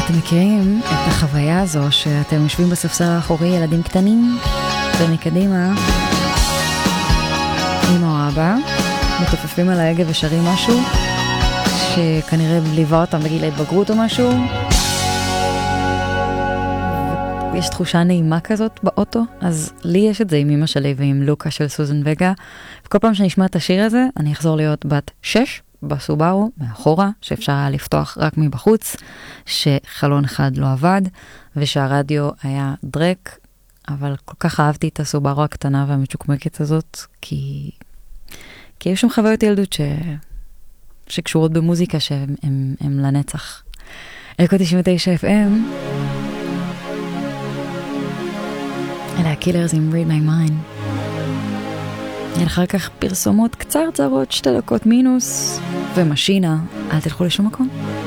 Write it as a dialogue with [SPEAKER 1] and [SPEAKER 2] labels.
[SPEAKER 1] אתם מכירים את החוויה הזו שאתם יושבים בספסל האחורי, ילדים קטנים, ומקדימה אמא או אבא מתופפים על ההגה ושרים משהו שכנראה ליווה אותם בגיל ההתבגרות או משהו, יש תחושה נעימה כזאת באוטו. אז לי יש את זה עם אמא שלי ועם לוקה של סוזן וגה, וכל פעם שאני אשמע את השיר הזה אני אחזור להיות בת 6 בסובארו מאחורה, שאפשר היה לפתוח רק מבחוץ, שחלון אחד לא עבד ושהרדיו היה דרק, אבל כל כך אהבתי את הסובארו הקטנה והמצ'וקמקת הזאת, כי יש שם חוויות ילדות שקשורות במוזיקה שהן לנצח. אלקו 99 FM, אלה הקילרס עם Read My Mind. אחר כך פרסומות קצרצרות, 2 דקות מינוס, ומשינה, אל תלכו לשום מקום.